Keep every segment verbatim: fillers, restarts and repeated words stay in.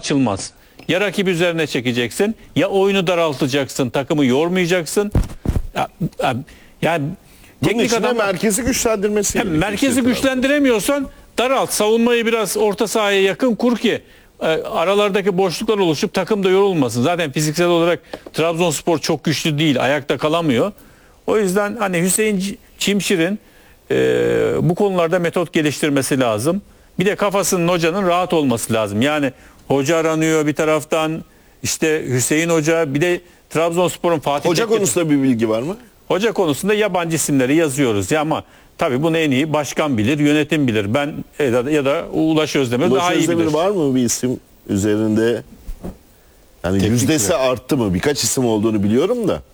açılmaz. Ya rakip üzerine çekeceksin, ya oyunu daraltacaksın, takımı yormayacaksın. Ya, ya, yani Bunun teknik için de adam merkezi güçlendirmesi hem gerekiyor. merkezi güçlendiremiyorsan daralt, savunmayı biraz orta sahaya yakın kur ki e, aralardaki boşluklar oluşup takım da yorulmasın. Zaten fiziksel olarak Trabzonspor çok güçlü değil, ayakta kalamıyor. O yüzden hani Hüseyin Çimşir'in e, bu konularda metot geliştirmesi lazım. Bir de kafasının, hocanın rahat olması lazım. Yani hoca aranıyor bir taraftan, işte Hüseyin Hoca, bir de Trabzonspor'un Fatih Hoca Tekke- konusunda bir bilgi var mı? Hoca konusunda yabancı isimleri yazıyoruz ya, ama tabii bunu en iyi başkan bilir, yönetim bilir. Ben ya da, ya da Ulaş Özdemir Ulaş daha iyi Özdemir bilir. var mı bir isim üzerinde? Yani Teknik yüzdesi direktör. arttı mı? Birkaç isim olduğunu biliyorum da.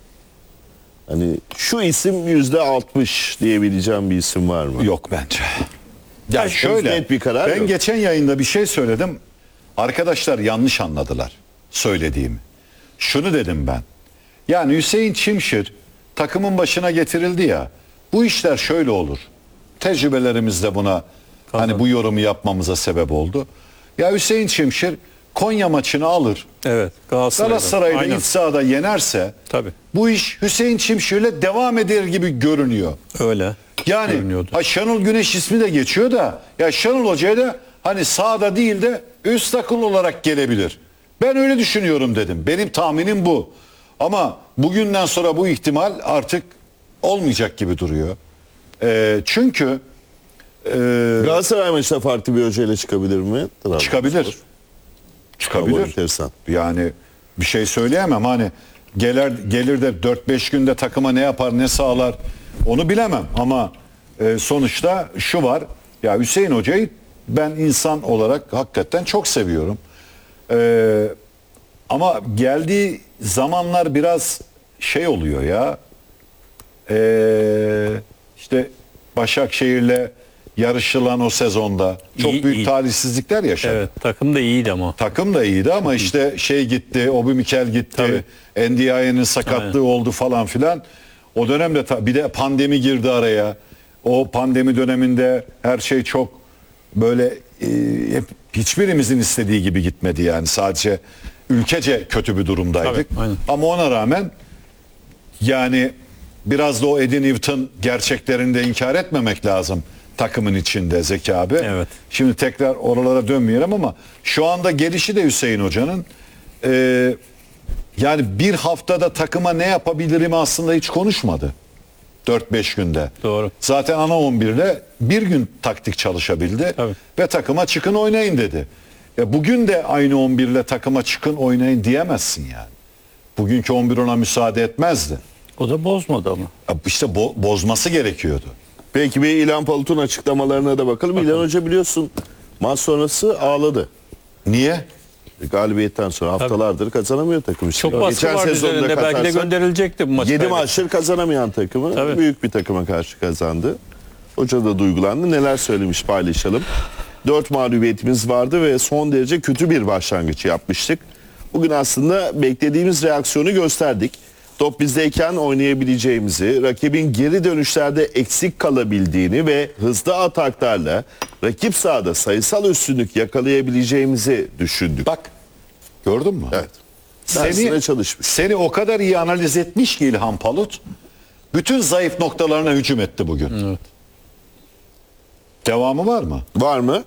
Hani şu isim yüzde altmış diyebileceğim bir isim var mı? Yok bence. Ya Henüz şöyle, net bir karar ben yok. geçen yayında bir şey söyledim. Arkadaşlar yanlış anladılar söylediğimi. Şunu dedim ben. Yani Hüseyin Çimşir takımın başına getirildi ya. Bu işler şöyle olur. Tecrübelerimiz de buna hani bu yorumu yapmamıza sebep oldu. Ya Hüseyin Çimşir Konya maçını alır. Evet, Galatasaray'da. Galatasaray'da Aynen. iç sahada yenerse Tabii. bu iş Hüseyin Çimşir'le devam eder gibi görünüyor. Öyle. Yani görünüyordu. ha Şenol Güneş ismi de geçiyor da ya Şenol Hoca'ya da hani sağda değil de üst akıl olarak gelebilir. Ben öyle düşünüyorum dedim. Benim tahminim bu. Ama bugünden sonra bu ihtimal artık olmayacak gibi duruyor. Ee, çünkü e, Galatasaray maçında farklı bir hocayla çıkabilir mi? Trabzonspor. çıkabilir. Bu Çıkabilir. enteresan. Yani bir şey söyleyemem. Hani gelir, gelir de dört beş günde takıma ne yapar ne sağlar onu bilemem. Ama e, sonuçta şu var. Ya Hüseyin Hoca'yı ben insan olarak hakikaten çok seviyorum. E, ama geldiği zamanlar biraz şey oluyor ya. E, işte Başakşehir'le yarışılan o sezonda çok İyi, büyük iyi. talihsizlikler yaşadı. Evet, takım da iyiydi ama. Takım da iyiydi ama işte şey gitti, Obi Mikel gitti, Tabii. N D I'nin sakatlığı Aynen. oldu falan filan. O dönemde ta- bir de pandemi girdi araya. O pandemi döneminde her şey çok böyle e, hep hiçbirimizin istediği gibi gitmedi yani. Sadece ülkece kötü bir durumdaydık. Tabii, aynen. Ama ona rağmen yani biraz da o Eddie Newton gerçeklerini de inkar etmemek lazım takımın içinde Zeki abi. Evet. Şimdi tekrar oralara dönmeyelim ama şu anda gelişi de Hüseyin Hoca'nın e, yani bir haftada takıma ne yapabilirim aslında hiç konuşmadı. dört beş günde. Doğru. Zaten ana on birle bir gün taktik çalışabildi Tabii. ve takıma çıkın oynayın dedi. Ya bugün de aynı on birle takıma çıkın oynayın diyemezsin yani. Bugünkü on bir ona müsaade etmezdi. O da bozmadı ama. Ya İşte bo- bozması gerekiyordu. Peki bir İlhan Palut'un açıklamalarına da bakalım. İlhan Hoca biliyorsun maç sonrası ağladı. Niye? Galibiyetten sonra haftalardır kazanamıyor takım. işte. Çok baskı Geçen vardı sezonda üzerinde. Belki de katarsak gönderilecekti bu maç. yedi kaybettik. maçtır kazanamayan takımı Tabii. büyük bir takıma karşı kazandı. Hoca da duygulandı. Neler söylemiş paylaşalım. Dört mağlubiyetimiz vardı ve son derece kötü bir başlangıç yapmıştık. Bugün aslında beklediğimiz reaksiyonu gösterdik. Top bizdeyken oynayabileceğimizi, rakibin geri dönüşlerde eksik kalabildiğini ve hızlı ataklarla rakip sahada sayısal üstünlük yakalayabileceğimizi düşündük. Bak gördün mü? Evet. Dersine Seni, çalışmış. seni o kadar iyi analiz etmiş ki İlhan Palut bütün zayıf noktalarına hücum etti bugün. Evet. Devamı var mı? Var mı?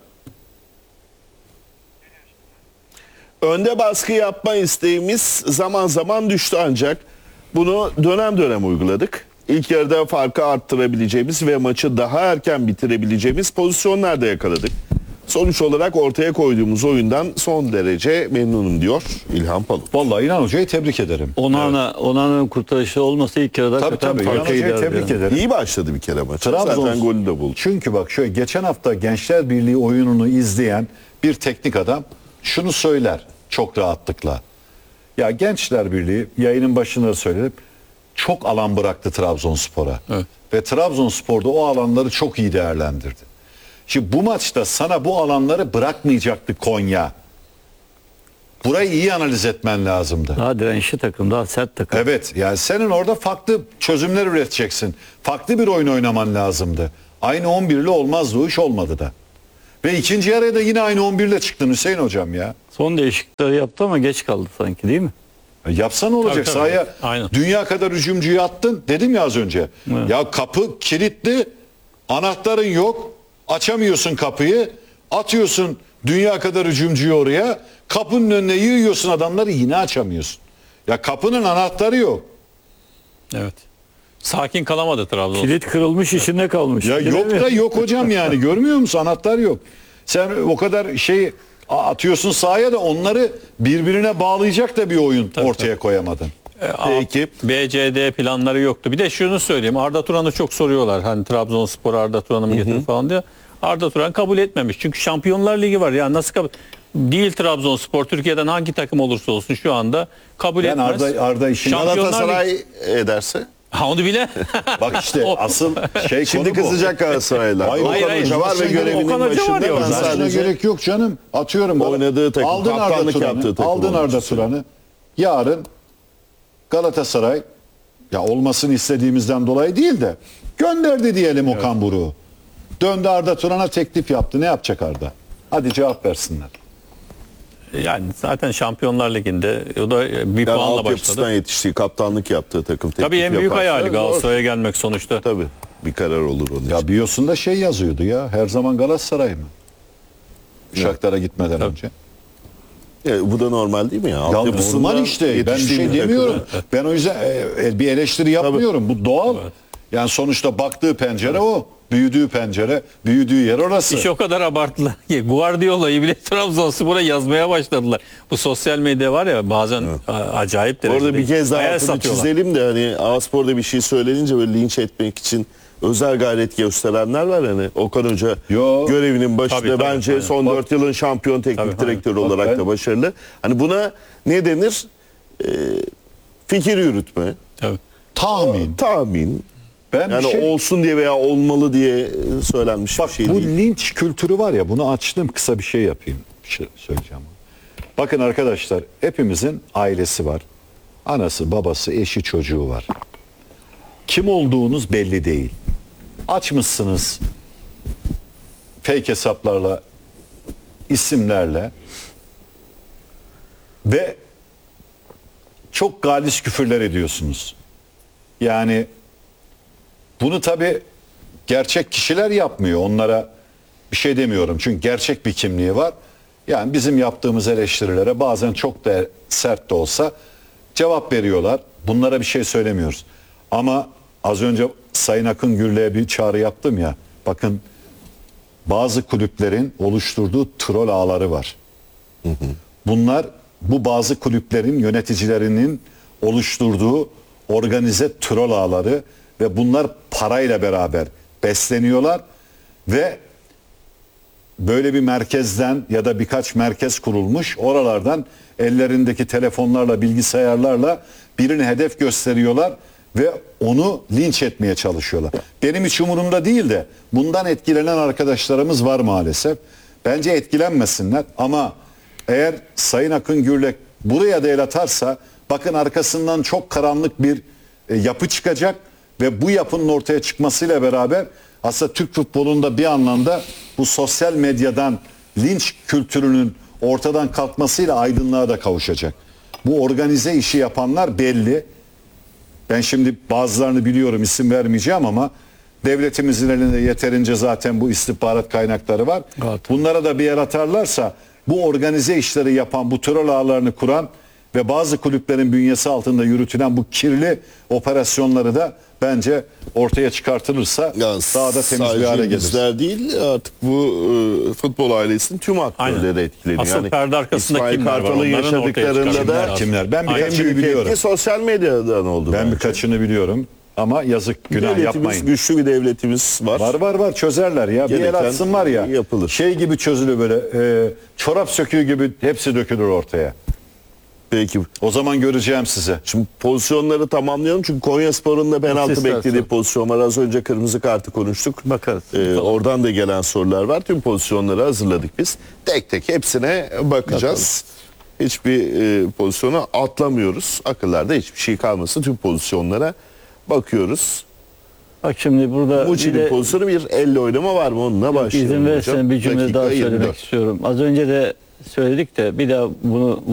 Önde baskı yapma isteğimiz zaman zaman düştü ancak bunu dönem dönem uyguladık. İlk yarıda farkı arttırabileceğimiz ve maçı daha erken bitirebileceğimiz pozisyonlar da yakaladık. Sonuç olarak ortaya koyduğumuz oyundan son derece memnunum diyor İlhan Palut. Vallahi İlhan Hoca'yı tebrik ederim. Onana, Onana'nın kurtarışı olmasa ilk yarıda Tabii hakikaten tabii İlhan farkı Hoca'yı giderdi tebrik yani. ederim. İyi başladı bir kere maç. Trabzon- Zaten golü de buldu. Çünkü bak şöyle geçen hafta Gençler Birliği oyununu izleyen bir teknik adam şunu söyler çok rahatlıkla. Ya Gençler Birliği yayının başında da söyledim. Çok alan bıraktı Trabzonspor'a. Evet. Ve Trabzonspor'da o alanları çok iyi değerlendirdi. Şimdi bu maçta sana bu alanları bırakmayacaktı Konya. Burayı iyi analiz etmen lazımdı. Daha dirençli takım, daha sert takım. Evet yani senin orada farklı çözümler üreteceksin. Farklı bir oyun oynaman lazımdı. Aynı on birli olmazdı o iş olmadı da. Ve ikinci yarıya da yine aynı on bir ile çıktın Hüseyin hocam ya. Son değişiklikleri yaptı ama geç kaldı sanki değil mi? Ya yapsa ne olacak? Tabii, tabii. Sahaya Aynen. dünya kadar hücumcuyu attın. Dedim ya az önce. Ya kapı kilitli. Anahtarın yok. Açamıyorsun kapıyı. Atıyorsun dünya kadar hücumcuyu oraya. Kapının önüne yığıyorsun adamları, yine açamıyorsun. Ya kapının anahtarı yok. Evet. Sakin kalamadı Trabzon. Kilit kırılmış, içinde kalmış. Ya Değil yok mi? da yok hocam yani. Görmüyor musun? Anahtar yok. Sen o kadar şey atıyorsun sahaya da onları birbirine bağlayacak da bir oyun ortaya koyamadın. Peki. B C D planları yoktu. Bir de şunu söyleyeyim. Arda Turan'ı çok soruyorlar. Hani Trabzonspor Arda Turan'ı mı getirir falan diye. Arda Turan kabul etmemiş. Çünkü Şampiyonlar Ligi var. Ya nasıl kabul? Değil Trabzonspor. Türkiye'den hangi takım olursa olsun şu anda kabul Ben etmez. Arda Arda işini Şampiyonlar Galatasaray ederse? Ha onu bile. bak işte O- asıl şey Şimdi konu bu. kızacak Galatasaraylar. Hayır, Okan hayır, Hoca var ve Okan görevinin Hoca var ya başında. orada. Ben Zaten sadece gerek yok canım. Atıyorum. bana. Oynadığı takım, Aldın Arda kaptanlık Turan'ı. yaptığı takım Aldın olmuş Arda işte. Turan'ı. Yarın Galatasaray, ya olmasını istediğimizden dolayı değil de gönderdi diyelim Okan Buruk'u. Döndü Arda Turan'a teklif yaptı. Ne yapacak Arda? Hadi cevap versinler. Yani zaten Şampiyonlar Ligi'nde o da bir yani puanla altyapısından başladı. yetiştiği, kaptanlık yaptığı takım teklif Tabii en büyük yaparsa hayali zor. Galatasaray'a gelmek sonuçta. Tabii. Bir karar olur onun için. Ya biyosunda şey yazıyordu ya. Her zaman Galatasaray mı? Shakhtar'a gitmeden önce. Ya, bu da normal değil mi ya? Ya Altyapısından normal işte. Ben bir yetiştiği şey takım. demiyorum. Ben o yüzden e, bir eleştiri yapmıyorum. Bu doğal. Yani sonuçta baktığı pencere o. Büyüdüğü pencere, büyüdüğü yer orası. İş o kadar abartılı ki Guardiola'yı bile Trabzonspor'a yazmaya başladılar. Bu sosyal medya var ya bazen a- acayip derecede. Orada bir kez daha hayal altını satıyorlar. çizelim de hani A-Spor'da bir şey söylenince böyle linç etmek için özel gayret gösterenler var hani Okan Hoca Yo. görevinin başında Tabii, tabii, bence aynen. son dört yılın şampiyon teknik Tabii, direktörü aynen. olarak Bak da ben- başarılı. Hani buna ne denir? Ee, fikir yürütme, Tabii. Tahmin. tahmin. Ben Yani bir şey... olsun diye veya olmalı diye söylenmiş Bak bir şey bu değil. linç kültürü var ya, bunu açtım, kısa bir şey yapayım. Bir şey söyleyeceğim. Bakın arkadaşlar, hepimizin ailesi var. Anası, babası, eşi, çocuğu var. Kim olduğunuz belli değil. Açmışsınız fake hesaplarla, isimlerle ve çok galis küfürler ediyorsunuz. Yani bunu tabii gerçek kişiler yapmıyor. Onlara bir şey demiyorum. Çünkü gerçek bir kimliği var. Yani bizim yaptığımız eleştirilere bazen çok da sert de olsa cevap veriyorlar. Bunlara bir şey söylemiyoruz. Ama az önce Sayın Akın Gürlü'ye bir çağrı yaptım ya. Bakın, bazı kulüplerin oluşturduğu troll ağları var. Bunlar, bu bazı kulüplerin yöneticilerinin oluşturduğu organize troll ağları ve bunlar parayla beraber besleniyorlar ve böyle bir merkezden ya da birkaç merkez kurulmuş, oralardan ellerindeki telefonlarla, bilgisayarlarla birini hedef gösteriyorlar ve onu linç etmeye çalışıyorlar. Benim hiç umurumda değil de bundan etkilenen arkadaşlarımız var maalesef. Bence etkilenmesinler ama eğer Sayın Akın Gürlek buraya da el atarsa, bakın arkasından çok karanlık bir e, yapı çıkacak ve bu yapının ortaya çıkmasıyla beraber aslında Türk futbolunda bir anlamda bu sosyal medyadan linç kültürünün ortadan kalkmasıyla aydınlığa da kavuşacak. Bu organize işi yapanlar belli. Ben şimdi bazılarını biliyorum, isim vermeyeceğim ama devletimizin elinde yeterince zaten bu istihbarat kaynakları var. Evet. Bunlara da bir yer atarlarsa bu organize işleri yapan, bu terör ağlarını kuran ve bazı kulüplerin bünyesi altında yürütülen bu kirli operasyonları da bence ortaya çıkartılırsa Ya daha da temiz bir sadece hale gelir. bizler değil, artık bu e, futbol ailesinin tüm aktörleri Aynen. etkileniyor. Asıl perde arkasında İsmail kimler var? Kartal'ın Onların ortaya yaşadıklarında çıkartılması da lazım. Kimler? Ben Aynen. birkaçını en büyük biliyorum. etki sosyal medyadan oldu. Ben bence. birkaçını biliyorum ama yazık, günah Devletimiz, yapmayın. güçlü bir devletimiz var. Var var var, çözerler ya. Bir el Gereken atsın var ya. yapılır. Şey gibi çözülür böyle. E, çorap söküğü gibi hepsi dökülür ortaya. Peki. O zaman göreceğim size. Şimdi pozisyonları tamamlayalım çünkü Konyaspor'un da penaltı İstersen. beklediği pozisyon var. Az önce kırmızı kartı konuştuk. Bakarız. Ee, oradan da gelen sorular var. Tüm pozisyonları hazırladık biz. Tek tek hepsine bakacağız. Hiçbir e, pozisyonu atlamıyoruz. Akıllarda hiçbir şey kalmasın. Tüm pozisyonlara bakıyoruz. Bak şimdi burada bir Muçi'nin de pozisyonu bir elle oynama var mı? Onunla başlayalım izin hocam. verirsen bir cümle Dakika daha yirmi söylemek dört. istiyorum. Az önce de söyledik de bir daha bunu